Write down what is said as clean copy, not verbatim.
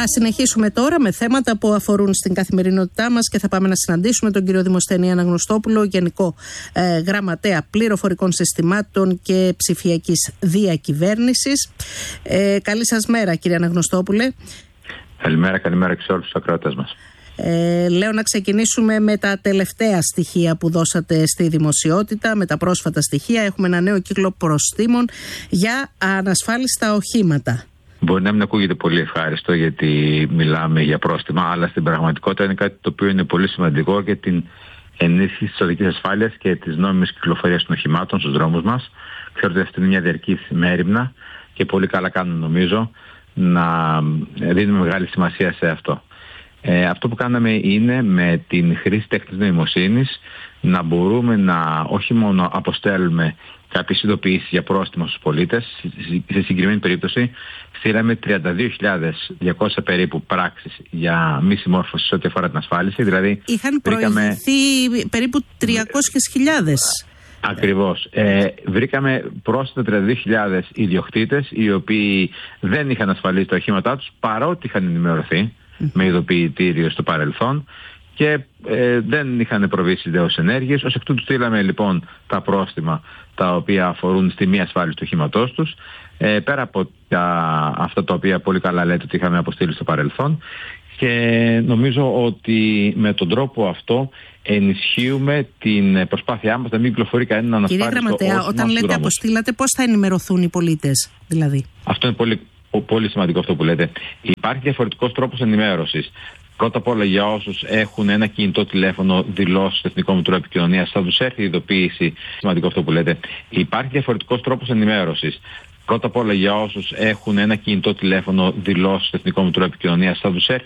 Θα συνεχίσουμε τώρα με θέματα που αφορούν στην καθημερινότητά μας και θα πάμε να συναντήσουμε τον κύριο Δημοσθενή Αναγνωστόπουλο, Γενικό Γραμματέα Πληροφορικών Συστημάτων και Ψηφιακής Διακυβέρνησης. Καλή σας μέρα, κύριε Αναγνωστόπουλε. Καλημέρα και σε όλους τους ακροατές μας. Λέω να ξεκινήσουμε με τα τελευταία στοιχεία που δώσατε στη δημοσιότητα, με τα πρόσφατα στοιχεία. Έχουμε ένα νέο κύκλο προστίμων για ανασφάλιστα οχήματα. Μπορεί να μην ακούγεται πολύ ευχάριστο γιατί μιλάμε για πρόστιμα, αλλά στην πραγματικότητα είναι κάτι το οποίο είναι πολύ σημαντικό για την ενίσχυση της οδικής ασφάλειας και της νόμιμης κυκλοφορίας των οχημάτων στους δρόμους μας. Ξέρω ότι αυτή είναι μια διαρκής μέριμνα και πολύ καλά κάνουμε, νομίζω, να δίνουμε μεγάλη σημασία σε αυτό. Αυτό που κάναμε είναι με την χρήση τεχνητής νοημοσύνης να μπορούμε να όχι μόνο αποστέλουμε κάποιες ειδοποιήσεις για πρόστιμο στους πολίτες. Σε συγκεκριμένη περίπτωση στείλαμε 32.200 περίπου πράξεις για μη συμμόρφωση σε ό,τι αφορά την ασφάλιση. Δηλαδή, είχαν προηγηθεί περίπου 300.000. Ακριβώς. Βρήκαμε πρόσθετα 32.000 ιδιοκτήτες οι οποίοι δεν είχαν ασφαλίσει τα οχήματά τους παρότι είχαν ενημερωθεί με ειδοποιητήριο στο παρελθόν και δεν είχαν προβεί στις δέωσες ενέργειες. Ως εκ τούτου στείλαμε λοιπόν τα πρόστιμα τα οποία αφορούν στη μη ασφάλιση του οχήματός τους, πέρα από αυτά τα οποία πολύ καλά λέτε ότι είχαμε αποστείλει στο παρελθόν, και νομίζω ότι με τον τρόπο αυτό ενισχύουμε την προσπάθειά μας να μην κυκλοφορεί κανένα ανασφάλιστο. Κύριε Γραμματέα, όταν λέτε αποστήλατε, πώς θα ενημερωθούν οι πολίτες δηλαδή? Αυτό είναι πολύ σημαντικό αυτό που λέτε. Υπάρχει διαφορετικός τρόπος ενημέρωσης. Πρώτα απ' όλα, για όσους έχουν ένα κινητό τηλέφωνο δηλώσει στο Εθνικό Μητρό Επικοινωνίας, θα τους έρθει η ειδοποίηση. Σημαντικό αυτό που λέτε. Υπάρχει διαφορετικός τρόπος ενημέρωσης. Πρώτα απ' όλα, για όσους έχουν ένα κινητό τηλέφωνο δηλώσει στο Εθνικό Μητρό Επικοινωνίας, θα τους έρθει